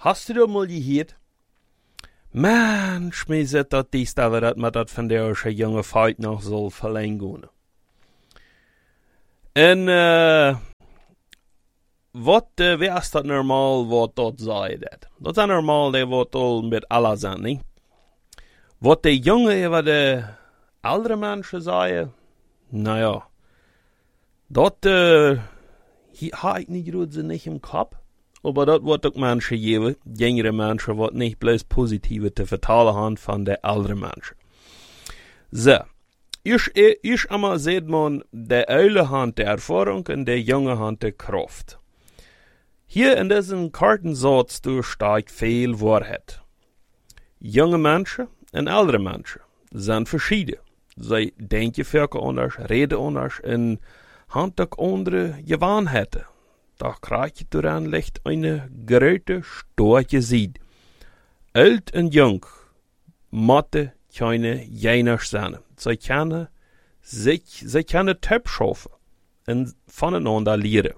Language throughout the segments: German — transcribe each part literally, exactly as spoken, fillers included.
Hast du da mal gehört? Mensch, mir sagt dat dies da, dat man dat von der junge Feit noch soll verlängern. En, äh, wat, äh, wie ist dat normal, wat dat sei dat? Dat is normal, der wat all mit aller sind, nicht? Wat der Junge über de ältere Menschen sagen, naja, dat, äh, ha ich nicht gut so nicht im Kopf. Aber dat wird auch Menschen geben, jüngere Menschen, wat nicht bloß positive zu vertalen haben von der älteren Menschen. So, ich, ich einmal sieht man, der alte hat die Erfahrung und der junge hat die Kraft. Hier in diesem Kartensatz steht viel Wahrheit. Junge Menschen und ältere Menschen sind verschieden. Sie denken völlig anders, reden anders und haben auch andere Gewohnheiten. Da krijg je aan ligt een grote stootje ziet. Oud en jong moeten keine jeners zijn. Zij kunnen zich, zij kunnen top schaffen en voneinander leren.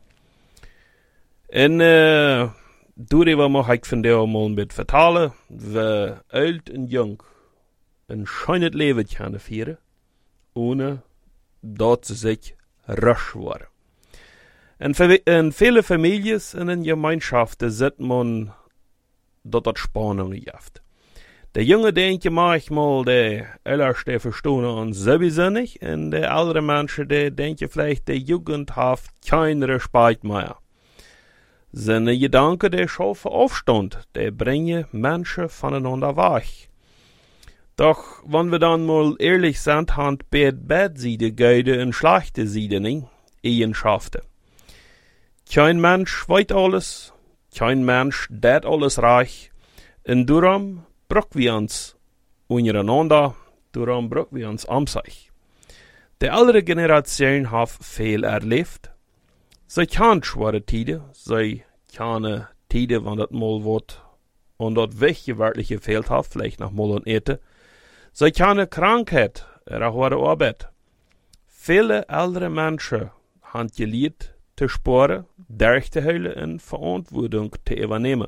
En uh, daarover mag ik van jou mal met vertalen. We oud en jong een schönes leven kunnen vieren, ohne dat ze zich rasch worden. En in viele Families en in Gemeinschaften sieht man, dat dat Spannung gibt. Der Junge denkt manchmal, der älteste verstehen uns sowieso nicht, und der ältere Menschen, der denken vielleicht, der Jugend hat keinen Respekt mehr. Seine Gedanken, der schaffen Aufstand, der bringen Menschen voneinander weg. Doch, wenn wir dann mal ehrlich sind, haben beide Seiten gute und schlechte Seiten, Eigenschaften. Kein Mensch weiß alles, kein Mensch dat alles reich, und darum brauchen wir uns untereinander, darum brauchen wir uns um sich. Die ältere Generation hat viel erlebt. Sie kann schwere Tiden, sie kann Tiden, wenn das mal wird, und das weggewertliche fehlt hat, vielleicht noch mal ein Ete. Sie kann Krankheit, er auch Arbeit. Viele ältere Menschen haben gelernt, te sparen, durch te huilen en Verantwortung te übernehmen.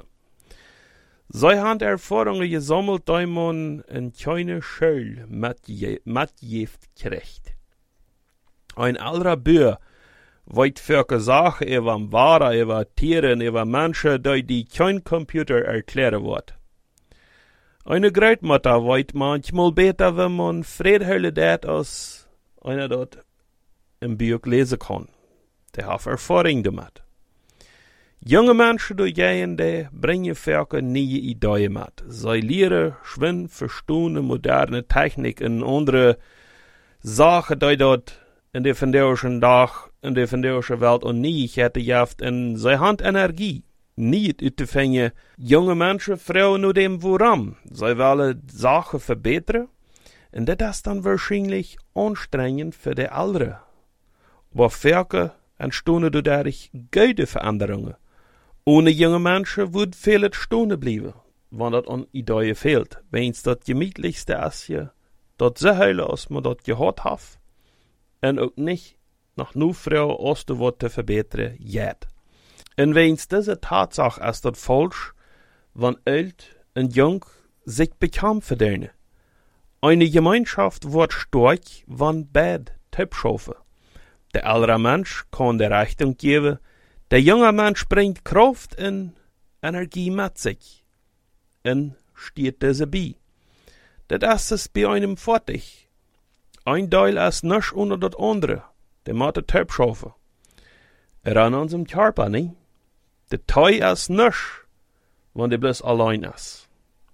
Zij haben Erfahrungen gesammelt, die man in keine Schule mitgift kriegt. Ein älterer Bür weiß für Sachen über Ware, über Tiere, über Menschen, die die kein Computer erklären wird. Eine Großmutter weiß manchmal besser, wenn man Friedhölle dat, als einer dort im Buch lesen kann. Die haben Erfahrung damit. Junge Menschen, die gehen, die bringen für neue Ideen mit. Sie lernen, schwimmen, verstehen moderne Technik und andere Sachen, die dort in der vandaagse Tag, in der vandaagse Welt und Neuigkeiten gibt. Und sie haben Energie. Nicht uitzufangen, junge Menschen, Frauen nur dem Woran. Sie wollen Sachen verbessern. Und das ist dann wahrscheinlich anstrengend für die Älteren. Aber für entstehen dadurch gute Veränderungen. Ohne junge Menschen würde viel stehen bleiben, wenn das an Ideen fehlt. Wenn es das gemütlichste ist, ja, das so heilen, als man das gehört hat, und auch nicht nach nur Frau aus der Worte verbessern, geht. Und wenn es diese Tatsache ist, das falsch, wenn alt und jung sich bekannt verdienen. Eine Gemeinschaft wird stark, wenn beide Typ schaffen. Der ältere Mensch kann die Richtung geben, der junge Mensch bringt Kraft und Energie mit sich und steht diese bei. Das ist bei einem fertig. Ein Teil ist nicht unter das andere, der muss den Typ schaffen. Er an unserem Körper, nicht? Der Teil ist nicht, wenn der bloß allein ist.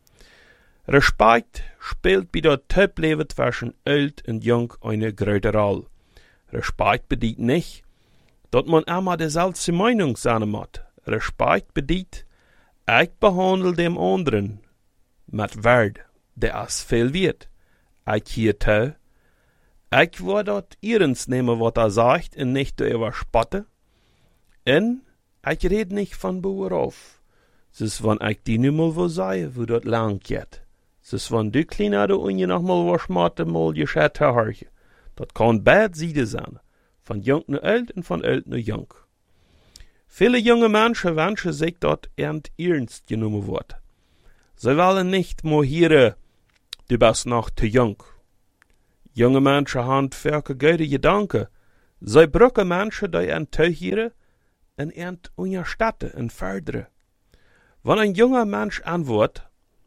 Respekt spielt bei der Typleben zwischen alt und jung eine große Rolle. Respekt bedeutet nicht, dass man immer dieselbe Meinung sein muss. Respekt bedeutet, ich behandle dem anderen mit Wert, der ist viel wert. Ich hier tue, ich will dort ernst nehmen, was er sagt, und nicht überspotten. Und ich rede nicht von Bauer auf. Es ist, wenn ich die nicht mal wo sage, wo das lang geht. Es ist, wenn du kleiner du und je noch mal was machst, mal gescheit hören. Das kann beide Seiten sein. Von jung nach alt und von alt nach jung. Viele junge Menschen wünschen sich, dort ernst genommen wird. Sie wollen nicht mehr hören, du bist noch zu jung. Junge Menschen haben für gute Gedanken. Sie brauchen Menschen, die ihnen zuhören und ihnen unterstützen und fördern. Wenn ein junger Mensch antwortet,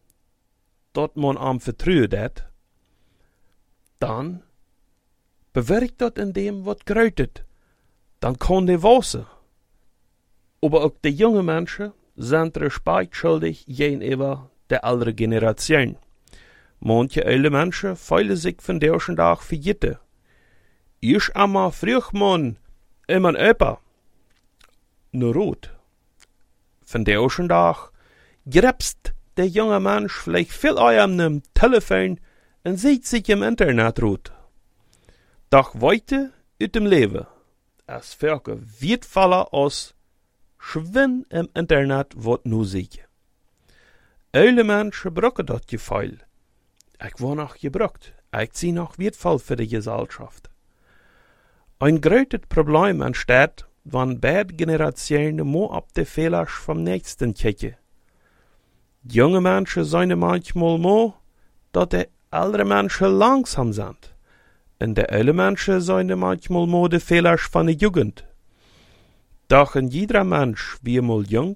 dat man am vertrauen hat, dann bewirkt dat in dem, was grötet. Dann kann der wachsen. Aber auch die jungen Menschen sind Respekt schuldig gegenüber der älteren Generation. Manche alte Menschen fühlen sich von der Tag vergessen. Ich einmal früh man immer öpper. Nur rot. Von der Tag grebst der junge Mensch vielleicht viel an einem Telefon und sieht sich im Internet rot. Doch weiter uit dem Leben. Es verke wird fallen aus Schwinn im Internet wat nu sieht. Alle Menschen brauchen dat Gefühl. Ich war noch gebraucht. Ich zie noch wertvoll für die Gesellschaft. Ein großes Problem entsteht, wenn beide Generationen more ab de Fehler vom Nächsten kicken. Die junge Menschen sind manchmal more, dass die ältere Menschen langsam sind. Und die ältere Menschen sind manchmal more de Fehler von der Jugend. Doch in jeder Mensch wie mal jung,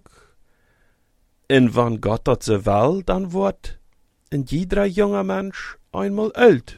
und wenn Gott das so will, dann wird in jeder junger Mensch einmal alt.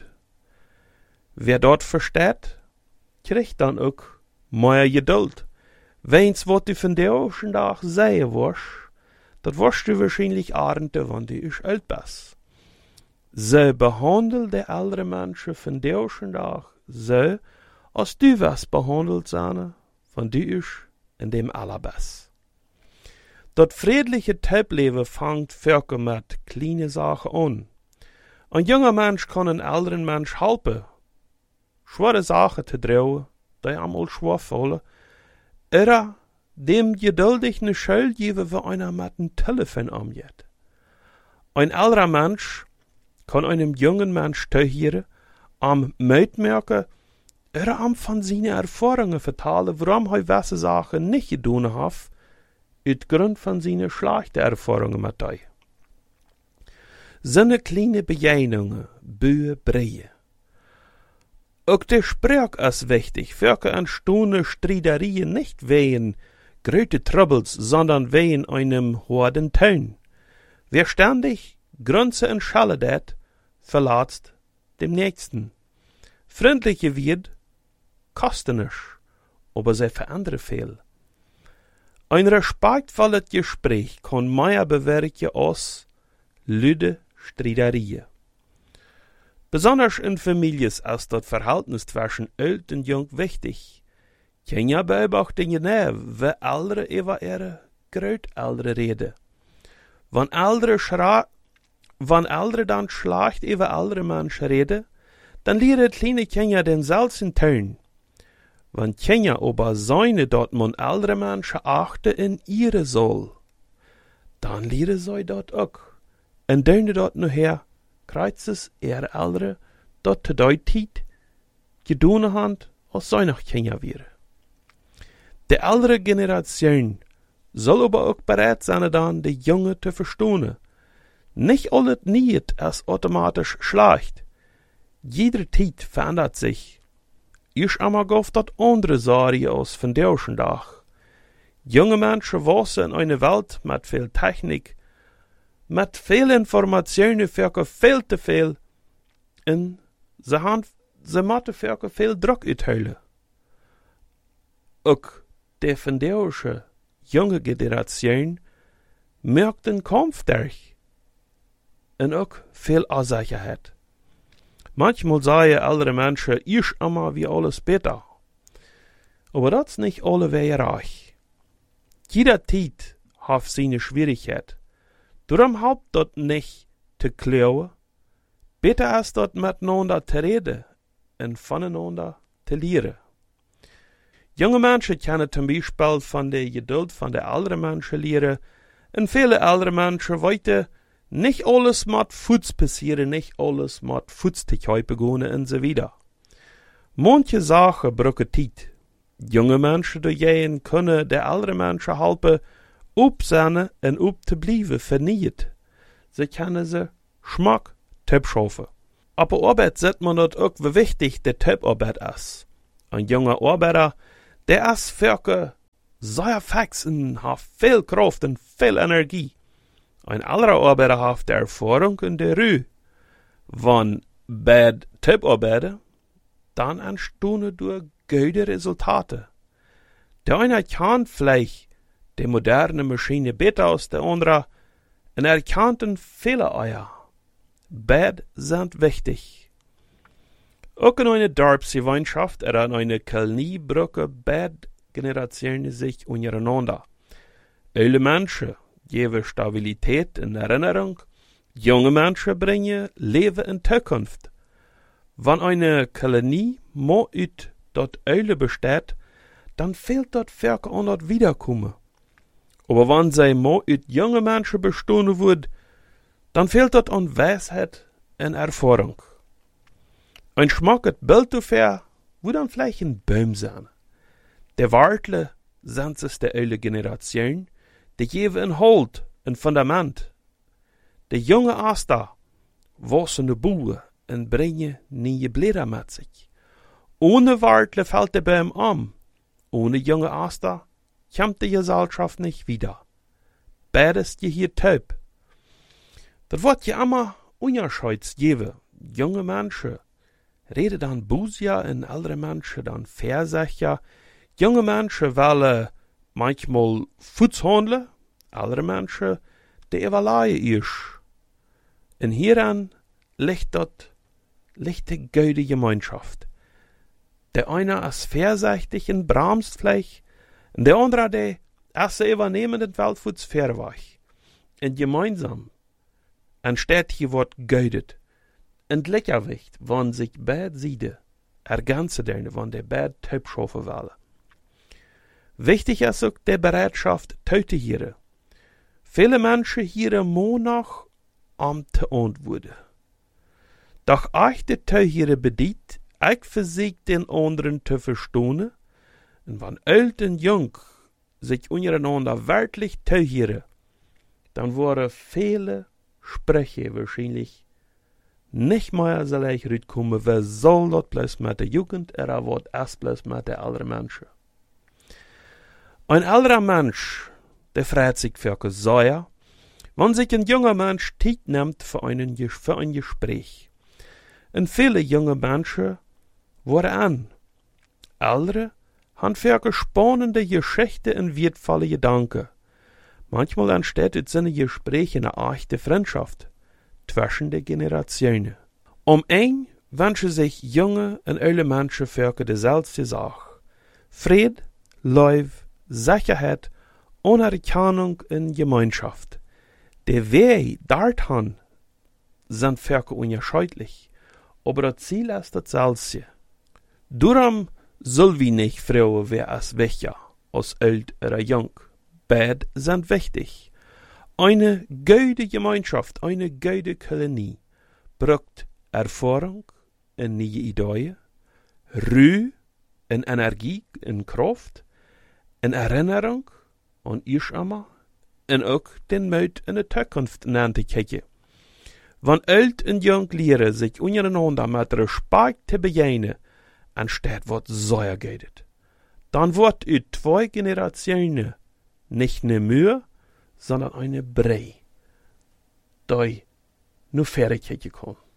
Wer dort versteht, kriegt dann auch mehr Geduld. Wenn's wat du von der ersten Tag sehen wirst, dat wirst du wahrscheinlich ahnte, wenn du ich alt bist. Sie behandeln die älteren Menschen von der ersten Tag so, als du wirst behandelt sein, wenn du ich in dem allerbest. Dat friedliche Teipleben fängt wirklich mit kleinen Sachen an. Ein junger Mensch kann einen älteren Mensch helfen, schwere Sachen zu drehen, die einmal schwer fallen, oder dem geduldig eine Schuld geben, wie einer mit dem Telefon umgeht. Ein älterer Mensch kann einem jungen Mensch zuhören, am mitmerken, oder am von seinen Erfahrungen vertellen, warum er gewisse Sachen nicht getan hat, uit Grund von seinen schlechten Erfahrungen mit euch. Seine kleine Begegnungen, Bühe, Breie. Auch der Sprach ist wichtig, für entstehende Streiterien nicht wegen große Troubles, sondern wegen einem hohen Ton. Wer ständig Grünze und Schelle dat, verlatzt dem Nächsten. Freundliche wird, kostet nicht, aber sie verändern viel. Ein respektvolles Gespräch kann mehr bewirken als lüde Streiterien. Besonders in Familien ist das Verhältnis zwischen alt und jung wichtig. Kinder beobachten genau, wie Ältere über ihre Großeltern reden. Wenn Ältere schra wenn Ältere dann schlecht über ältere Menschen reden, dann lernen kleine Kinder denselben Ton. Wenn Kinder aber seine, dort man ältere Menschen achten in ihre soll, dann lernen sie dort auch. Und dann dort nachher kreizt es ihre Ältere, dort zu der Zeit gedoene hand, als sie noch Kinder wären. Die ältere Generation soll aber auch bereit sein, dann die Junge zu verstehen. Nicht alles Niet ist automatisch schlecht. Jede Zeit verändert sich. Ich einmal gauf dat andere Sache aus von der ersten Tag. Junge Menschen wachsen in einer Welt mit viel Technik, mit viel Informationen für viel zu viel, und sie haben, sie müssen für viel Druck uitheilen. Auch die von der ersten junge Generation merkt den Kampf durch, und auch viel Unsicherheit. Manchmal sagen ältere Menschen, ich immer wie alles besser. Aber das ist nicht alle wer reich. Jeder Zeit hat seine Schwierigkeit. Darum habt dort nicht zu klauen. Besser ist dort miteinander zu reden und voneinander zu lernen. Junge Menschen können zum Beispiel von der Geduld von der älteren Menschen lernen, und viele ältere Menschen weiter, nicht alles mit Fuß passieren, nicht alles mit Fußtigkeit begonnen und so weiter. Manche Sachen brauchen Zeit. Junge Menschen doorheen kunnen de oudere mensen helpen op zijn en op te blijven vernieuwd. Ze kunnen ze smaak tupschoven. Op de arbeid zet man dat ook wie wichtig de tubarbeid is. Een jonge arbeider, der is verke zeer fix en heeft veel kracht en veel energie. Een andere arbeider heeft de ervaring en de ruw. Van bij tubarbeiden, dan entstehen door goede resultaten. De ene kan vielleicht de moderne Maschine beter als de andere en er kan viele eier. Beide sind wichtig. Ook in eine Dorpsgemeinschaft oder in eine Kolonie brücken beide Generationen sich untereinander. Alle Menschen geben Stabilität in Erinnerung, junge Menschen bringen Leben in Zukunft. Wenn eine Kolonie mal uit dort Eule besteht, dann fehlt dort Werke an dort wiederkommen. Aber wenn sie mal uit junge Menschen bestehen wird, dann fehlt dort an Weisheit und Erfahrung. Ein schmacket Bild dafür, wo dann vielleicht ein Baum sein. Der Wartle sind es der alte Generation, die geben ein Halt, ein Fundament. Der junge Aster wassen de Buhe und bringen neue Blätter mit sich. Ohne Wartle fällt der Baum um. Ohne junge Aster kommt die Gesellschaft nicht wieder. Beides je hier taub. Dat wordt je immer unterscheids geben. Junge Menschen reden dan boosja en oudere Menschen dan verzichtja. Junge Menschen willen manchmal voets handelen, oudere Menschen die evalueren eerst. En hieran ligt dat, ligt de goede Gemeinschaft. Der eine ist vorsichtig und bremst vielleicht, und der andere, der ist übernehmen und will voets verweg. Und gemeinsam entsteht hier wat geudet. Und Leckerwicht, wann sich beide Seiten ergänzen dürfen, wann der beide Taubschafen wollen. Wichtig ist auch der Bereitschaft, Töte hier. Viele Menschen hier monach am te antworten. Doch euch der Tö hier bedient, ich versiegt den anderen zu verstehen, und wenn alt und jung sich untereinander wirklich Tö hier, dann waren viele Spreche wahrscheinlich nicht mehr so leicht rüberkommen, wer soll dort bloß mit der Jugend, oder was erst bloß mit der älteren Menschen. Ein älterer Mensch, der freut sich für eine Säue, wenn sich ein junger Mensch Zeit nimmt für, einen, für ein Gespräch. Und viele junge Menschen waren an. Ältere haben für eine spannende Geschichte und wertvolle Gedanken. Manchmal entsteht aus seinen Gesprächen eine echte Freundschaft zwischen den Generationen. Um ein wünschen sich junge und alte Menschen für dieselbe Sache. Fried, Liebe, Sicherheit, Anerkennung und Gemeinschaft. Die Wege dorthin sind für unterschiedlich, aber das Ziel ist dasselbe. Darum soll wir nicht fragen, wer ist wichtiger, als alt oder jung. Beide sind wichtig. Eine gute Gemeinschaft, eine gute Kolonie braucht Erfahrung und neue Ideen, Ruhe und Energie und Kraft, und Erinnerung und ich immer und auch den Mut in der Zukunft zu kijken. Wenn alt und jung lehren, sich untereinander mit Respekt zu begegnen, anstatt was Säuer geht, dann wird in zwei Generationen nicht eine Mühe, sondern eine Brei, die nur Fertigkeit gekommen.